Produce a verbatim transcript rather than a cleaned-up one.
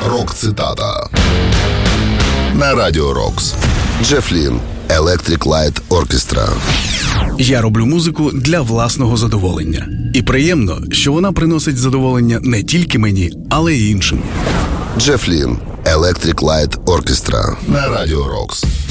Рок-цитата на Радіо Рокс. Джеф Лін, Electric Light Orchestra. Я роблю музику для власного задоволення. І приємно, що вона приносить задоволення не тільки мені, але й іншим. Джеф Лін, Electric Light Orchestra на Радіо Рокс.